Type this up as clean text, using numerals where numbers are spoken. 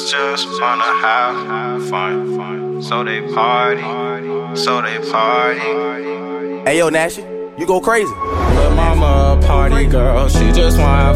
girls just wanna have fun. So they party, so they party. Hey yo, Nash, you go crazy. But mama a party girl, she just wanna have